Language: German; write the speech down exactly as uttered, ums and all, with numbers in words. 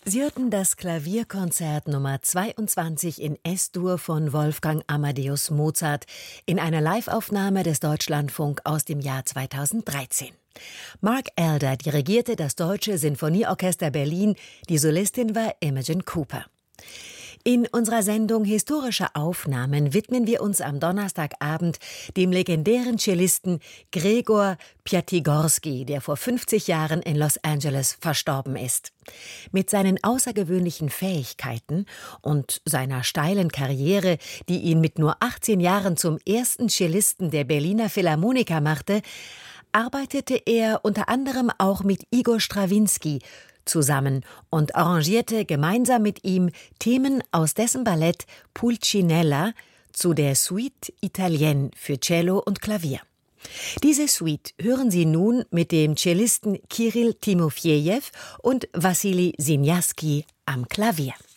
Sie hörten das Klavierkonzert Nummer zweiundzwanzig in S-Dur von Wolfgang Amadeus Mozart in einer Liveaufnahme des Deutschlandfunk aus dem Jahr zweitausenddreizehn. Mark Elder dirigierte das Deutsche Sinfonieorchester Berlin, die Solistin war Imogen Cooper. In unserer Sendung Historische Aufnahmen widmen wir uns am Donnerstagabend dem legendären Cellisten Gregor Piatigorsky, der vor fünfzig Jahren in Los Angeles verstorben ist. Mit seinen außergewöhnlichen Fähigkeiten und seiner steilen Karriere, die ihn mit nur achtzehn Jahren zum ersten Cellisten der Berliner Philharmoniker machte, arbeitete er unter anderem auch mit Igor Strawinski zusammen und arrangierte gemeinsam mit ihm Themen aus dessen Ballett Pulcinella zu der Suite Italienne für Cello und Klavier. Diese Suite hören Sie nun mit dem Cellisten Kirill Timofejew und Wassili Sinjaski am Klavier.